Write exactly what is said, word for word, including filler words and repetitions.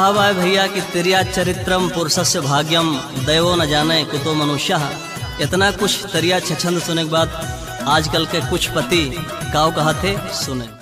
अब आए भैया कि तिरिया चरित्रम पुरुषस्य भाग्यम दैवो न जाने कुतो मनुष्य। इतना कुछ तरिया छछंद सुने के बाद आजकल के कुछ पति काव कहते सुने।